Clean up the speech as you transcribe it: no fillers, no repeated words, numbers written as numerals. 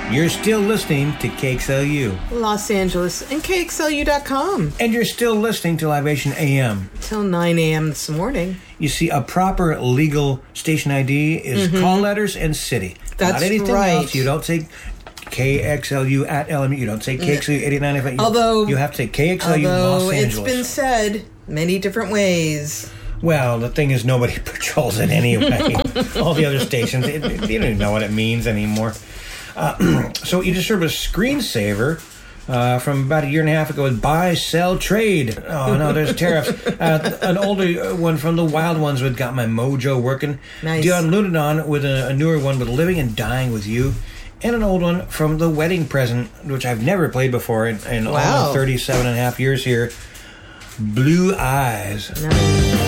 You're still listening to KXLU. Los Angeles and KXLU.com. And you're still listening to Libation AM. Till 9 a.m. this morning. You see, a proper legal station ID is call letters and city. That's not anything right. else. You don't say KXLU at LMU. You don't say KXLU 89 FM. Although you have to say KXLU Los Angeles. It's been said many different ways. Well, the thing is, nobody patrols it anyway. All the other stations, they don't even know what it means anymore. So you just served a screensaver from about a year and a half ago with buy, sell, trade. Oh, no, there's tariffs. An older one from the Wild Ones with Got My Mojo Working. Nice. Dion Lunadon with a newer one with Living and Dying With You. And an old one from The Wedding Present, which I've never played before in all 37 and a half years here. Blue Eyes. Nice.